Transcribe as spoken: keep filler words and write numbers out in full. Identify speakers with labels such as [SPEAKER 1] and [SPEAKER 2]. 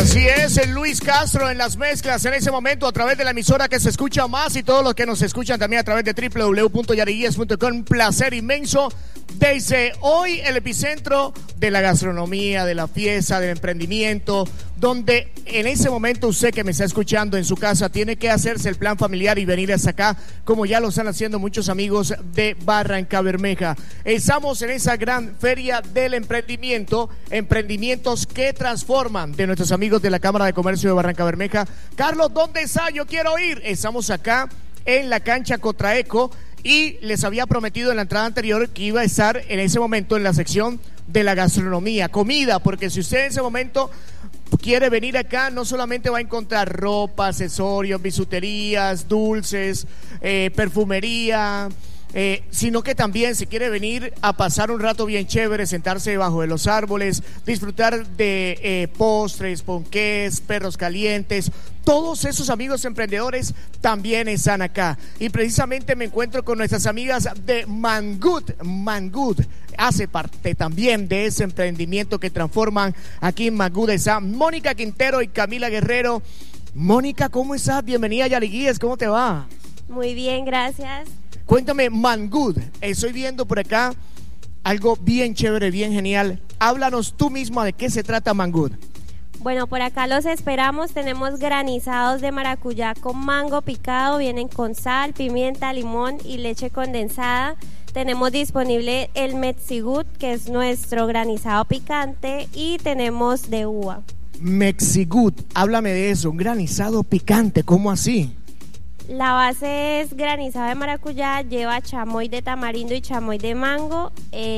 [SPEAKER 1] Así es, el Luis Castro en las mezclas en ese momento a través de la emisora que se escucha más y todos los que nos escuchan también a través de doble u doble u doble u punto yariguías punto com. Un placer inmenso desde hoy el epicentro de la gastronomía, de la fiesta, del emprendimiento, donde en ese momento usted que me está escuchando en su casa tiene que hacerse el plan familiar y venir hasta acá, como ya lo están haciendo muchos amigos de Barrancabermeja. Estamos en esa gran feria del emprendimiento, emprendimientos que transforman, de nuestros amigos de la Cámara de Comercio de Barrancabermeja. Carlos, ¿dónde está? Yo quiero ir. Estamos acá en la cancha Cotraeco y les había prometido en la entrada anterior que iba a estar en ese momento en la sección de la gastronomía, comida, porque si usted en ese momento quiere venir acá, no solamente va a encontrar ropa, accesorios, bisuterías, dulces, eh, perfumería, eh, sino que también si quiere venir a pasar un rato bien chévere, sentarse debajo de los árboles, disfrutar de eh, postres, ponqués, perros calientes. Todos esos amigos emprendedores también están acá. Y precisamente me encuentro con nuestras amigas de Mangood. Mangood hace parte también de ese emprendimiento que transforman aquí en Mangood. Está Mónica Quintero y Camila Guerrero. Mónica, ¿cómo estás? Bienvenida a Yariguías, ¿cómo te va?
[SPEAKER 2] Muy bien, gracias.
[SPEAKER 1] Cuéntame, Mangood, estoy viendo por acá algo bien chévere, bien genial. Háblanos tú misma de qué se trata Mangood.
[SPEAKER 2] Bueno, por acá los esperamos. Tenemos granizados de maracuyá con mango picado. Vienen con sal, pimienta, limón y leche condensada. Tenemos disponible el Mexigood, que es nuestro granizado picante. Y tenemos de uva.
[SPEAKER 1] Mexigood, háblame de eso. Un granizado picante, ¿cómo así?
[SPEAKER 2] La base es granizado de maracuyá. Lleva chamoy de tamarindo y chamoy de mango. Eh,